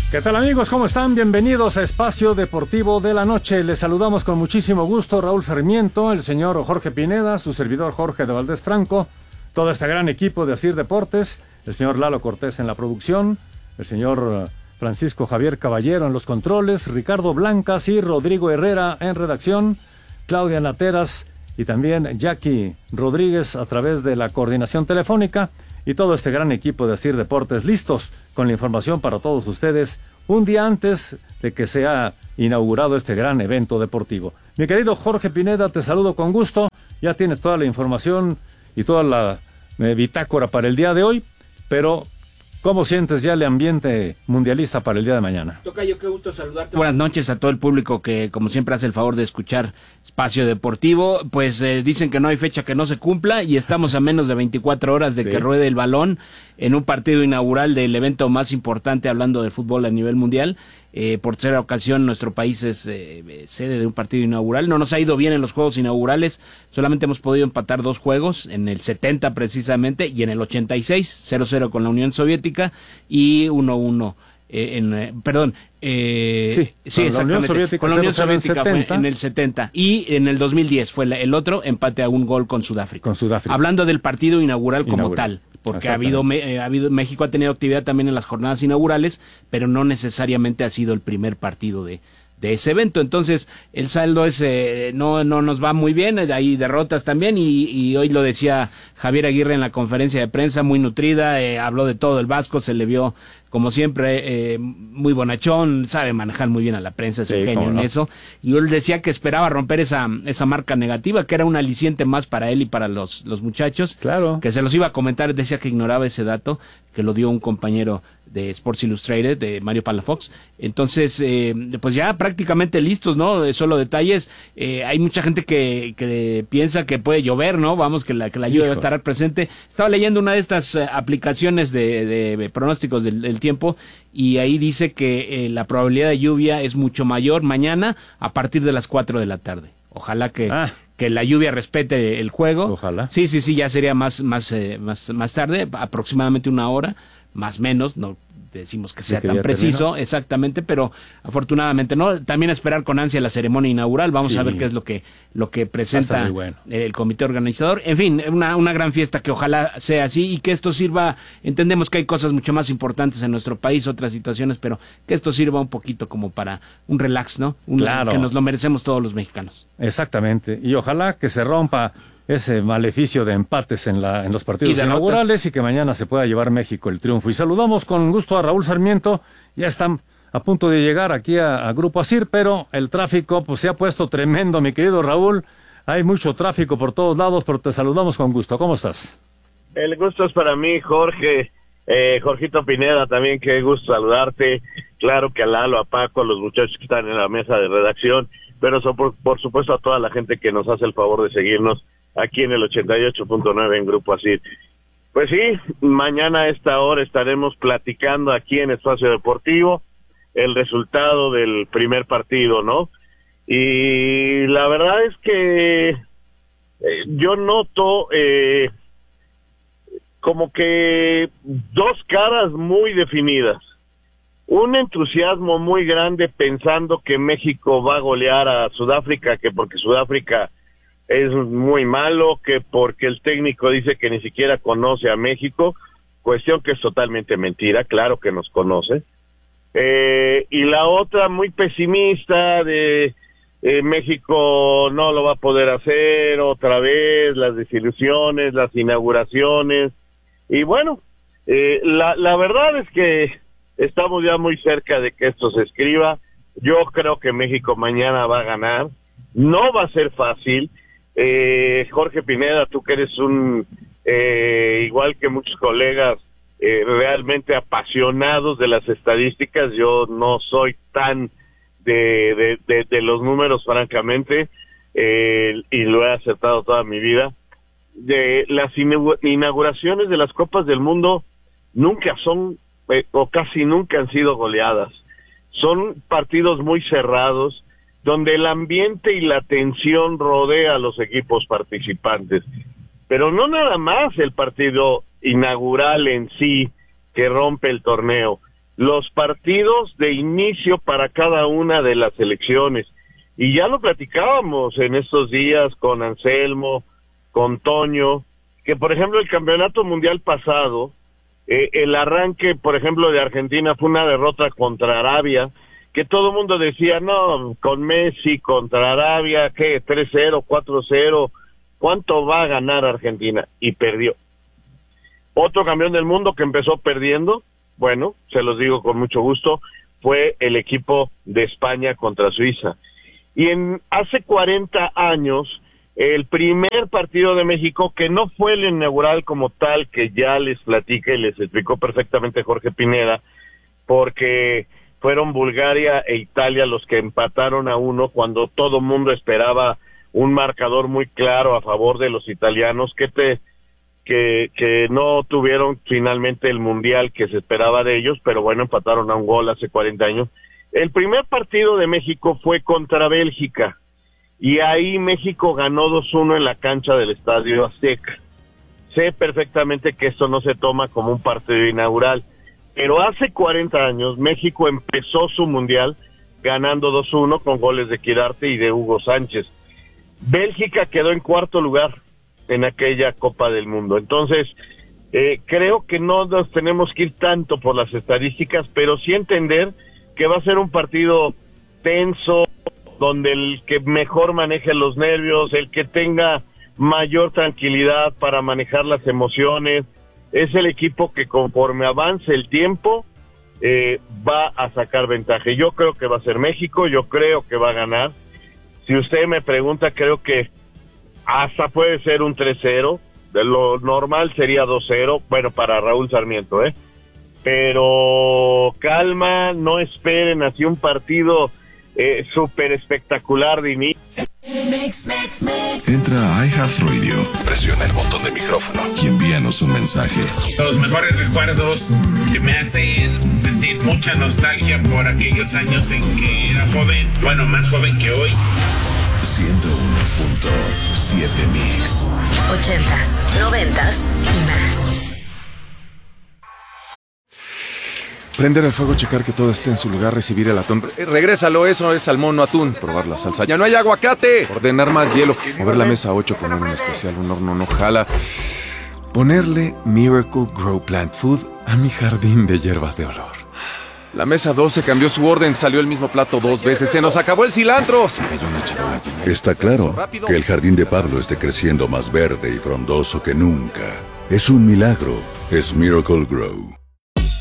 ¿Qué tal, amigos? ¿Cómo están? Bienvenidos a Espacio Deportivo de la Noche. Les saludamos con muchísimo gusto Raúl Sarmiento, el señor Jorge Pineda, su servidor Jorge de Valdés Franco, todo este gran equipo de Asir Deportes, el señor Lalo Cortés en la producción, el señor Francisco Javier Caballero en los controles, Ricardo Blancas y Rodrigo Herrera en redacción, Claudia Nateras y también Jackie Rodríguez a través de la coordinación telefónica, y todo este gran equipo de Asir Deportes listos con la información para todos ustedes un día antes de que sea inaugurado este gran evento deportivo. Mi querido Jorge Pineda, te saludo con gusto. Ya tienes toda la información y toda la bitácora para el día de hoy, pero ¿cómo sientes ya el ambiente mundialista para el día de mañana? Tocayo, qué gusto saludarte. Buenas noches a todo el público que, como siempre, hace el favor de escuchar Espacio Deportivo. Pues dicen que no hay fecha que no se cumpla y estamos a menos de 24 horas de que ruede el balón en un partido inaugural del evento más importante, hablando de fútbol a nivel mundial. Por tercera ocasión nuestro país es sede de un partido inaugural. No nos ha ido bien en los juegos inaugurales, solamente hemos podido empatar 2 juegos, en el 70 precisamente y en el 86, 0-0 con la Unión Soviética y 1-1 con la Unión Soviética fue en el 70 y en el 2010 fue el otro empate a 1 gol con Sudáfrica. Hablando del partido inaugural como tal, porque México ha tenido actividad también en las jornadas inaugurales, pero no necesariamente ha sido el primer partido de ese evento. Entonces el saldo es no nos va muy bien, hay derrotas también y hoy lo decía Javier Aguirre en la conferencia de prensa, muy nutrida, habló de todo el Vasco, se le vio como siempre muy bonachón, sabe manejar muy bien a la prensa, es un genio en eso, y él decía que esperaba romper esa marca negativa, que era un aliciente más para él y para los muchachos, que se los iba a comentar, decía que ignoraba ese dato, que lo dio un compañero de Sports Illustrated, de Mario Palafox. Entonces, pues ya prácticamente listos, ¿no? Solo detalles. Hay mucha gente que piensa que puede llover, ¿no? Vamos, que la lluvia va a estar presente. Estaba leyendo una de estas aplicaciones de pronósticos del tiempo y ahí dice que la probabilidad de lluvia es mucho mayor mañana a partir de las 4 de la tarde. Ojalá que la lluvia respete el juego. Ojalá. Sí, ya sería más tarde, aproximadamente 1 hora. Más menos, no decimos que sea tan preciso, exactamente, pero afortunadamente no. También esperar con ansia la ceremonia inaugural, vamos a ver qué es lo que presenta el comité organizador. En fin, una gran fiesta que ojalá sea así y que esto sirva, entendemos que hay cosas mucho más importantes en nuestro país, otras situaciones, pero que esto sirva un poquito como para un relax, ¿no? Que nos lo merecemos todos los mexicanos. Exactamente, y ojalá que se rompa ese maleficio de empates en los partidos inaugurales y que mañana se pueda llevar México el triunfo. Y saludamos con gusto a Raúl Sarmiento, ya están a punto de llegar aquí a Grupo Asir, pero el tráfico pues se ha puesto tremendo, mi querido Raúl, hay mucho tráfico por todos lados, pero te saludamos con gusto. ¿Cómo estás? El gusto es para mí, Jorge, Jorgito Pineda, también qué gusto saludarte, claro que a Lalo, a Paco, a los muchachos que están en la mesa de redacción, pero por supuesto a toda la gente que nos hace el favor de seguirnos aquí en el 88.9 en Grupo Asir. Pues sí, mañana a esta hora estaremos platicando aquí en Espacio Deportivo el resultado del primer partido, ¿no? Y la verdad es que yo noto como que 2 caras muy definidas. Un entusiasmo muy grande pensando que México va a golear a Sudáfrica, que porque Sudáfrica es muy malo, que porque el técnico dice que ni siquiera conoce a México, cuestión que es totalmente mentira, claro que nos conoce. Y la otra muy pesimista de México no lo va a poder hacer otra vez, las desilusiones, las inauguraciones, y bueno, la verdad es que estamos ya muy cerca de que esto se escriba. Yo creo que México mañana va a ganar, no va a ser fácil. Jorge Pineda, tú que eres igual que muchos colegas, realmente apasionados de las estadísticas, yo no soy tan de los números, francamente, y lo he acertado toda mi vida. De las inauguraciones de las Copas del Mundo nunca son, o casi nunca han sido goleadas. Son partidos muy cerrados, donde el ambiente y la tensión rodea a los equipos participantes. Pero no nada más el partido inaugural en sí que rompe el torneo, los partidos de inicio para cada una de las selecciones. Y ya lo platicábamos en estos días con Anselmo, con Toño, que por ejemplo el campeonato mundial pasado, el arranque, por ejemplo, de Argentina fue una derrota contra Arabia, que todo el mundo decía, no, con Messi contra Arabia, ¿qué? 3-0, 4-0, ¿cuánto va a ganar Argentina? Y perdió. Otro campeón del mundo que empezó perdiendo, bueno, se los digo con mucho gusto, fue el equipo de España contra Suiza. Y hace 40 años, el primer partido de México, que no fue el inaugural como tal, que ya les platica y les explicó perfectamente Jorge Pineda, porque fueron Bulgaria e Italia los que empataron a 1 cuando todo mundo esperaba un marcador muy claro a favor de los italianos, que no tuvieron finalmente el mundial que se esperaba de ellos, pero bueno, empataron a 1 gol hace 40 años. El primer partido de México fue contra Bélgica, y ahí México ganó 2-1 en la cancha del Estadio Azteca. Sé perfectamente que esto no se toma como un partido inaugural, pero hace 40 años México empezó su mundial ganando 2-1 con goles de Quirarte y de Hugo Sánchez. Bélgica quedó en cuarto lugar en aquella Copa del Mundo. Entonces, creo que no nos tenemos que ir tanto por las estadísticas, pero sí entender que va a ser un partido tenso, donde el que mejor maneje los nervios, el que tenga mayor tranquilidad para manejar las emociones, es el equipo que conforme avance el tiempo va a sacar ventaja. Yo creo que va a ser México, yo creo que va a ganar. Si usted me pregunta, creo que hasta puede ser un 3-0, de lo normal sería 2-0, bueno, para Raúl Sarmiento, pero calma, no esperen así un partido súper espectacular de inicio. Entra a iHeartRadio, presiona el botón de micrófono y envíanos un mensaje. Los mejores recuerdos que me hacen sentir mucha nostalgia por aquellos años en que era joven, bueno, más joven que hoy. 101.7 Mix. 80s, 90s y más. Prender el fuego, checar que todo esté en su lugar, recibir el atún. Regrésalo, eso es salmón, no atún. Probar la salsa. ¡Ya no hay aguacate! Ordenar más hielo. Mover la mesa 8 con un especial, un horno no jala. Ponerle Miracle Grow Plant Food a mi jardín de hierbas de olor. La mesa 12 cambió su orden, salió el mismo plato 2 veces. ¡Se nos acabó el cilantro! Se cayó una charola llena. Está claro que el jardín de Pablo esté creciendo más verde y frondoso que nunca. Es un milagro. Es Miracle Grow.